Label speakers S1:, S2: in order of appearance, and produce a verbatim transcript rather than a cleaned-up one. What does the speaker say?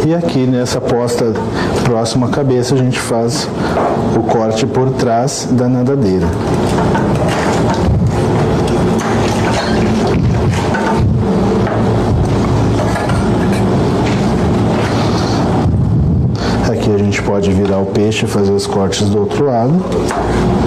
S1: E aqui nessa posta próxima à cabeça a gente faz o corte por trás da nadadeira. Aqui a gente pode virar o peixe e fazer os cortes do outro lado.